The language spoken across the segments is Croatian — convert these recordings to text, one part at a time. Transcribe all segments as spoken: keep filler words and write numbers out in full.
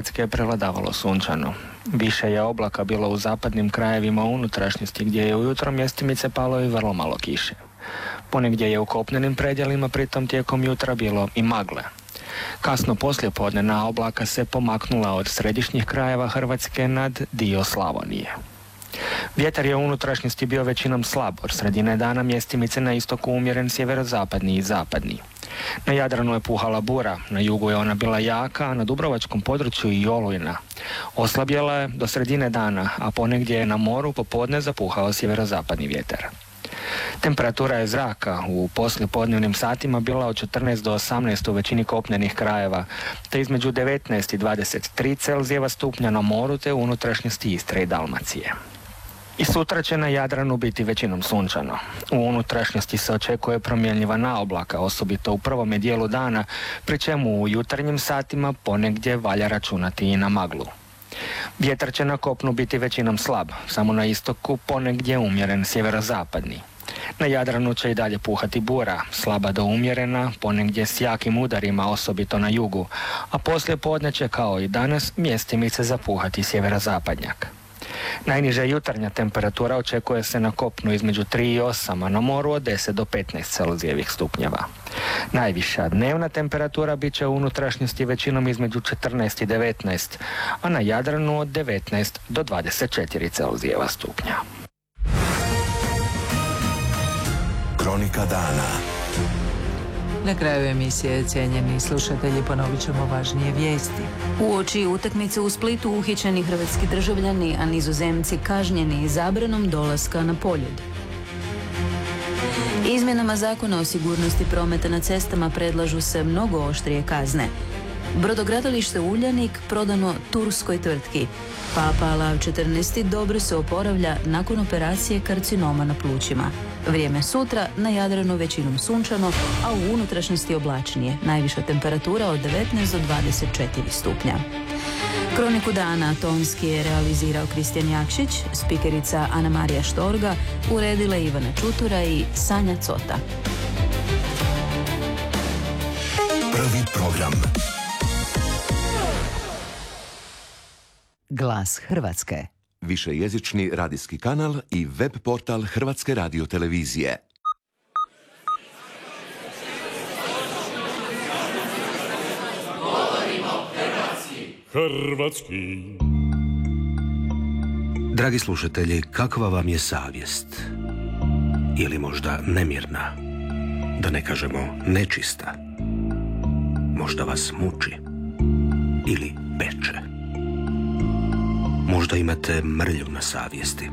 Hrvatske je prevladavalo sunčano. Više je oblaka bilo u zapadnim krajevima unutrašnjosti gdje je ujutro mjestimice palo i vrlo malo kiše. Ponegdje je u kopnenim predjelima pritom tijekom jutra bilo i magle. Kasno poslijepodnevna oblaka se pomaknula od središnjih krajeva Hrvatske nad dio Slavonije. Vjetar je u unutrašnjosti bio većinom slab, od sredine dana mjestimice na istoku umjeren sjeverozapadni i zapadni. Na Jadranu je puhala bura, na jugu je ona bila jaka, a na dubrovačkom području i olujna. Oslabjela je do sredine dana, a ponegdje je na moru popodne zapuhao sjeverozapadni vjetar. Temperatura je zraka u poslijepodnevnim satima bila od četrnaest do osamnaest u većini kopnenih krajeva, te između devetnaest i dvadeset tri Celzijeva stupnja na moru te u unutrašnjosti Istre i Dalmacije. I sutra će na Jadranu biti većinom sunčano. U unutrašnjosti se očekuje promjenjiva naoblaka, osobito u prvome dijelu dana, pri čemu u jutarnjim satima ponegdje valja računati i na maglu. Vjetar će na kopnu biti većinom slab, samo na istoku ponegdje umjeren sjeverozapadni. Na Jadranu će i dalje puhati bura, slaba do umjerena, ponegdje s jakim udarima, osobito na jugu, a poslije podne će kao i danas mjestimice zapuhati sjeverozapadnjak. Najniža jutarnja temperatura očekuje se na kopnu između tri i osam, a na moru od deset do petnaest Celzijevih stupnjeva. Najviša dnevna temperatura bit će u unutrašnjosti većinom između četrnaest i devetnaest, a na Jadranu od devetnaest do dvadeset četiri Celzijeva stupnja. Kronika dana. Na kraju emisije, cijenjeni slušatelji, ponovit ćemo važnije vijesti. Uoči utakmice u Splitu uhićeni hrvatski državljani, a Nizozemci kažnjeni zabranom dolaska na Poljud. Izmjenama zakona o sigurnosti prometa na cestama predlažu se mnogo oštrije kazne. Brodogradilište Uljanik prodano turskoj tvrtki. Papa Lav četrnaesti dobro se oporavlja nakon operacije karcinoma na plućima. Vrijeme sutra, na Jadranu većinom sunčano, a u unutrašnjosti oblačnije. Najviša temperatura od devetnaest do dvadeset četiri stupnja. Kroniku dana tonski je realizirao Kristijan Jakšić, spikerica Ana Marija Štorga, uredila Ivana Čutura i Sanja Cota. Prvi program. Glas Hrvatske. Višejezični radijski kanal i web portal Hrvatske radiotelevizije. Hrvatski. Dragi slušatelji, kakva vam je savjest? Je li možda nemirna? Da ne kažemo nečista? Možda vas muči? Ili peče? Možda imate mrlju na savjesti?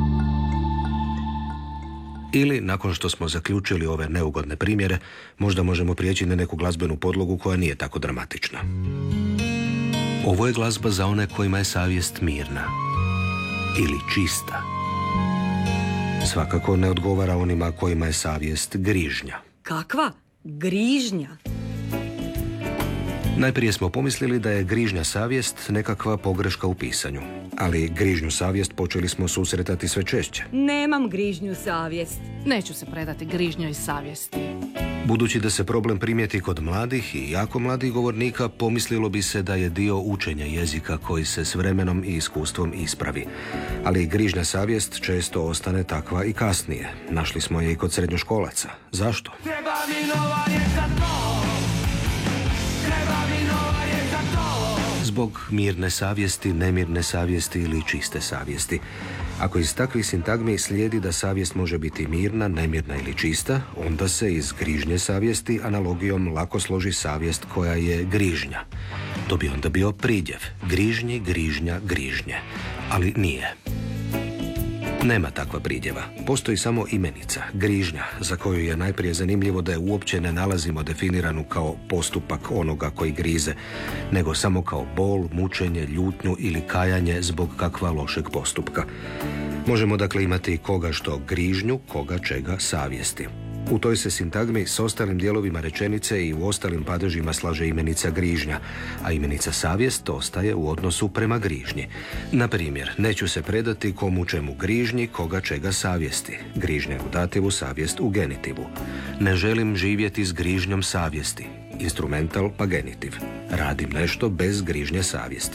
Ili, nakon što smo zaključili ove neugodne primjere, možda možemo prijeći na neku glazbenu podlogu koja nije tako dramatična. Ovo je glazba za one kojima je savjest mirna ili čista. Svakako ne odgovara onima kojima je savjest grižnja. Kakva? Grižnja? Najprije smo pomislili da je grižnja savjest nekakva pogreška u pisanju, ali grižnju savjest počeli smo susretati sve češće. Nemam grižnju savjest. Neću se predati grižnjoj savjesti. Budući da se problem primijeti kod mladih i jako mladih govornika, pomislilo bi se da je dio učenja jezika koji se s vremenom i iskustvom ispravi. Ali grižnja savjest često ostane takva i kasnije. Našli smo je i kod srednjoškolaca. Zašto? Treba mi nova riječ za to. Treba mi nova riječ za to. Zbog mirne savjesti, nemirne savjesti ili čiste savjesti. Ako iz takvih sintagmi slijedi da savjest može biti mirna, nemirna ili čista, onda se iz grižnje savjesti analogijom lako složi savjest koja je grižnja. To bi onda bio pridjev. Grižnji, grižnja, grižnje. Ali nije. Nema takva pridjeva. Postoji samo imenica, grižnja, za koju je najprije zanimljivo da je uopće ne nalazimo definiranu kao postupak onoga koji grize, nego samo kao bol, mučenje, ljutnju ili kajanje zbog kakva lošeg postupka. Možemo dakle imati koga što grižnju, koga čega savjesti. U toj se sintagmi s ostalim dijelovima rečenice i u ostalim padežima slaže imenica grižnja, a imenica savjest ostaje u odnosu prema grižnji. Na primjer, neću se predati komu čemu grižnji, koga čega savjesti. Grižnja u dativu, savjest u genitivu. Ne želim živjeti s grižnjom savjesti. Instrumental pa genitiv. Radim nešto bez grižnje savjesti.